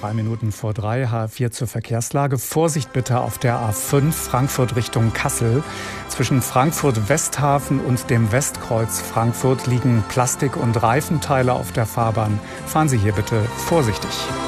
3 Minuten vor 3, HR4 zur Verkehrslage. Vorsicht bitte auf der A5 Frankfurt Richtung Kassel. Zwischen Frankfurt-Westhafen und dem Westkreuz Frankfurt liegen Plastik- und Reifenteile auf der Fahrbahn. Fahren Sie hier bitte vorsichtig.